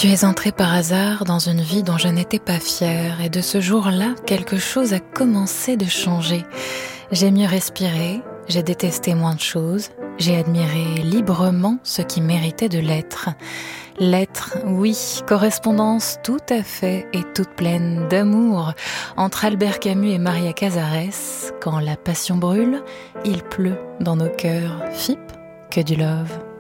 Tu es entré par hasard dans une vie dont je n'étais pas fière, et de ce jour-là, quelque chose a commencé de changer. J'ai mieux respiré, j'ai détesté moins de choses, j'ai admiré librement ce qui méritait de l'être. L'être, oui, correspondance tout à fait et toute pleine d'amour entre Albert Camus et Maria Casares. Quand la passion brûle, il pleut dans nos cœurs. FIP, que du love.